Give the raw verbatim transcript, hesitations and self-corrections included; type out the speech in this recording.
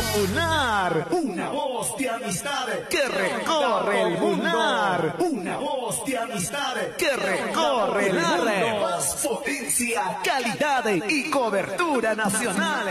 Munar, una voz de amistad que recorre el Munar, una voz de amistad que recorre el mundo. Más potencia, calidad y cobertura nacional.